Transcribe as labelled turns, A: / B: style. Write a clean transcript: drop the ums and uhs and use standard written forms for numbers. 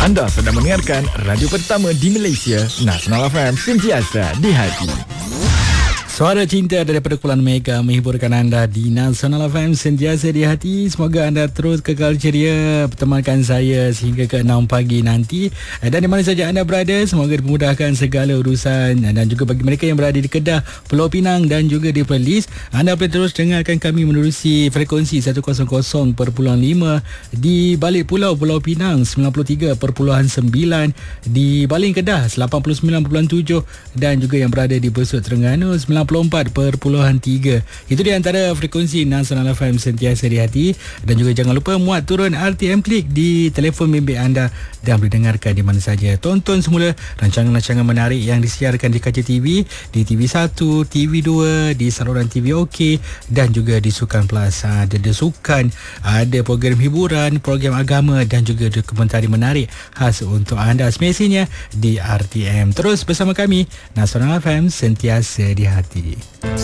A: Anda sedang mendengarkan radio pertama di Malaysia, Nasional FM, sentiasa di hati.
B: Suara cinta daripada Kuala Mega menghiburkan anda di Nasional FM, sentiasa di hati. Semoga anda terus kekal ceria bertemankan saya sehingga ke 6 pagi nanti. Dan di mana saja anda berada, semoga dipermudahkan segala urusan. Dan juga bagi mereka yang berada di Kedah, Pulau Pinang dan juga di Perlis, anda boleh terus dengarkan kami menerusi frekuensi 100.5 di balik pulau Pulau Pinang 93.9, di Baling Kedah 89.7 dan juga yang berada di Besut Terengganu 94.3. Itu di antara frekuensi Nasional FM, sentiasa di hati. Dan juga jangan lupa muat turun RTM Klik di telefon bimbit anda dan boleh dengarkan di mana saja. Tonton semula rancangan-rancangan menarik yang disiarkan di kaca TV, di TV1, TV2, di saluran TV OK dan juga di Sukan Plus. Ada Sukan, ada program hiburan, program agama dan juga dokumentari menarik khas untuk anda semestinya di RTM. Terus bersama kami, Nasional FM, sentiasa di hati.